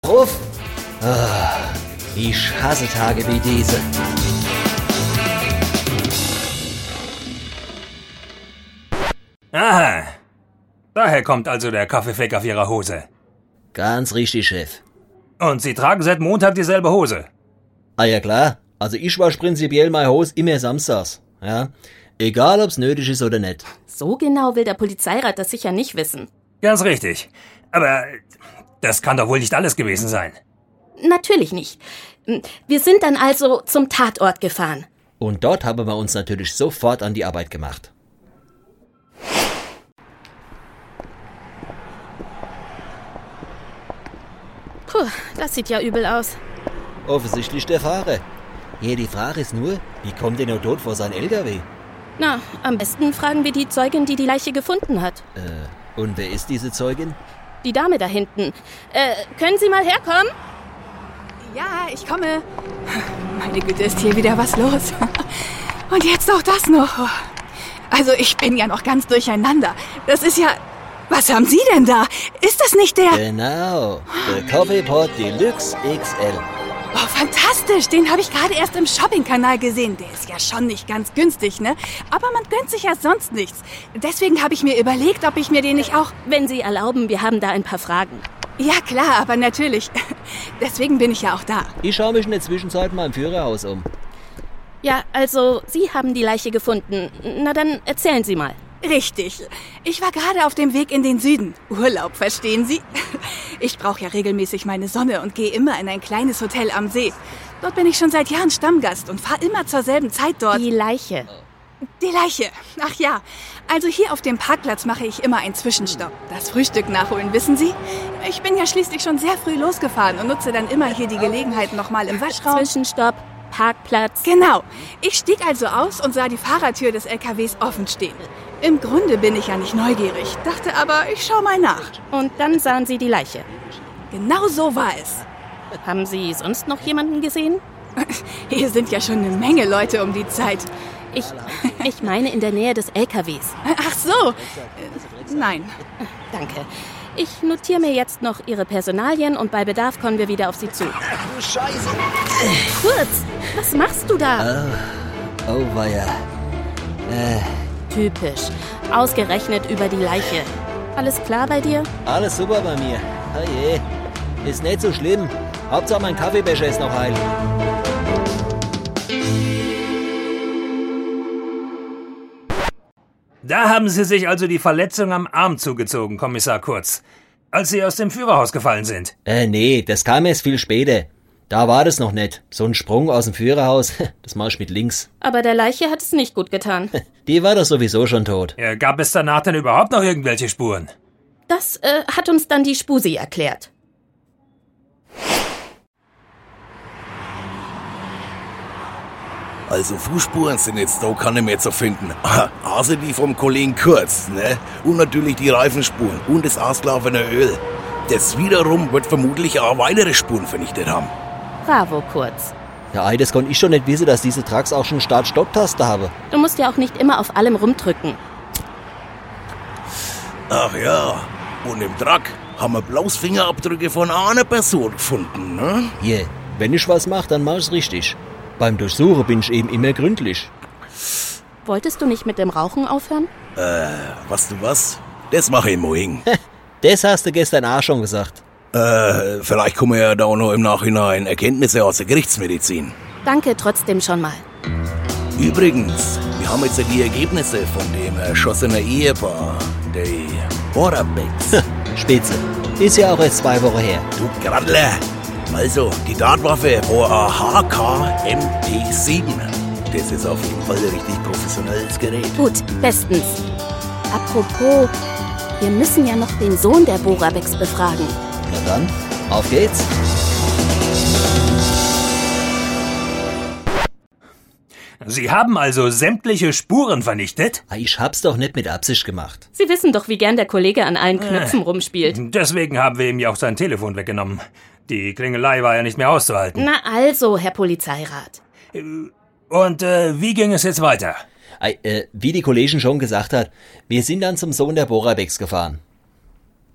Ruf! Ich hasse Tage wie diese. Aha, daher kommt also der Kaffeefleck auf Ihrer Hose. Ganz richtig, Chef. Und Sie tragen seit Montag dieselbe Hose. Ah ja klar, also ich wasche prinzipiell meine Hose immer samstags. Ja? Egal ob's nötig ist oder nicht. So genau will der Polizeirat das sicher nicht wissen. Ganz richtig. Aber das kann doch wohl nicht alles gewesen sein. Natürlich nicht. Wir sind dann also zum Tatort gefahren. Und dort haben wir uns natürlich sofort an die Arbeit gemacht. Puh, das sieht ja übel aus. Offensichtlich der Fahrer. Hier, die Frage ist nur, wie kommt der nur tot vor sein LKW? Na, am besten fragen wir die Zeugin, die die Leiche gefunden hat. Und wer ist diese Zeugin? Die Dame da hinten. Können Sie mal herkommen? Ja, ich komme. Meine Güte, ist hier wieder was los. Und jetzt auch das noch. Also ich bin ja noch ganz durcheinander. Das ist ja... Was haben Sie denn da? Ist das nicht der... Genau, der Coffeepot Deluxe XL. Oh, fantastisch. Den habe ich gerade erst im Shoppingkanal gesehen. Der ist ja schon nicht ganz günstig, ne? Aber man gönnt sich ja sonst nichts. Deswegen habe ich mir überlegt, ob ich mir den nicht auch... Wenn Sie erlauben, wir haben da ein paar Fragen. Ja, klar, aber natürlich. Deswegen bin ich ja auch da. Ich schaue mich in der Zwischenzeit mal im Führerhaus um. Ja, also, Sie haben die Leiche gefunden. Na dann erzählen Sie mal. Richtig. Ich war gerade auf dem Weg in den Süden. Urlaub, verstehen Sie? Ich brauche ja regelmäßig meine Sonne und gehe immer in ein kleines Hotel am See. Dort bin ich schon seit Jahren Stammgast und fahre immer zur selben Zeit dort. Die Leiche. Die Leiche. Ach ja. Also hier auf dem Parkplatz mache ich immer einen Zwischenstopp. Das Frühstück nachholen, wissen Sie? Ich bin ja schließlich schon sehr früh losgefahren und nutze dann immer hier die Gelegenheit nochmal im Waschraum. Zwischenstopp, Parkplatz. Genau. Ich stieg also aus und sah die Fahrertür des LKWs offen stehen. Im Grunde bin ich ja nicht neugierig, dachte aber, ich schau mal nach. Und dann sahen Sie die Leiche. Genau so war es. Haben Sie sonst noch jemanden gesehen? Hier sind ja schon eine Menge Leute um die Zeit. Ich meine in der Nähe des LKWs. Ach so. Nein. Danke. Ich notiere mir jetzt noch Ihre Personalien und bei Bedarf kommen wir wieder auf Sie zu. Du Scheiße! Kurz, was machst du da? Oh weia. Typisch. Ausgerechnet über die Leiche. Alles klar bei dir? Alles super bei mir. Oh je. Ist nicht so schlimm. Hauptsache mein Kaffeebecher ist noch heil. Da haben Sie sich also die Verletzung am Arm zugezogen, Kommissar Kurz, als Sie aus dem Führerhaus gefallen sind. Nee, das kam erst viel später. Da war das noch nicht. So ein Sprung aus dem Führerhaus, das mach ich mit links. Aber der Leiche hat es nicht gut getan. Die war doch sowieso schon tot. Ja, gab es danach denn überhaupt noch irgendwelche Spuren? Das hat uns dann die Spusi erklärt. Also Fußspuren sind jetzt da keine mehr zu finden. Außer die vom Kollegen Kurz, ne? Und natürlich die Reifenspuren und das ausgelaufene Öl. Das wiederum wird vermutlich auch weitere Spuren vernichtet haben. Bravo, Kurz. Ja, das konnte ich schon nicht wissen, dass diese Trucks auch schon Start-Stopp-Taste haben. Du musst ja auch nicht immer auf allem rumdrücken. Ach ja, und im Truck haben wir bloß Fingerabdrücke von einer Person gefunden, ne? Hier, wenn ich was mache, dann mach ich's richtig. Beim Durchsuchen bin ich eben immer gründlich. Wolltest du nicht mit dem Rauchen aufhören? Weißt du was? Das mache ich morgen. Das hast du gestern auch schon gesagt. Vielleicht kommen ja da auch noch im Nachhinein Erkenntnisse aus der Gerichtsmedizin. Danke trotzdem schon mal. Übrigens, wir haben jetzt die Ergebnisse von dem erschossenen Ehepaar, die Borabecks. Spitze. Ist ja auch erst 2 Wochen her. Du Grandler. Also, die Tatwaffe war ein HK-MP7. Das ist auf jeden Fall ein richtig professionelles Gerät. Gut, bestens. Apropos, wir müssen ja noch den Sohn der Borabecks befragen. Na dann, auf geht's. Sie haben also sämtliche Spuren vernichtet? Ich hab's doch nicht mit Absicht gemacht. Sie wissen doch, wie gern der Kollege an allen Knöpfen rumspielt. Deswegen haben wir ihm ja auch sein Telefon weggenommen. Die Klingelei war ja nicht mehr auszuhalten. Na also, Herr Polizeirat. Und wie ging es jetzt weiter? Wie die Kollegin schon gesagt hat, wir sind dann zum Sohn der Borabecks gefahren.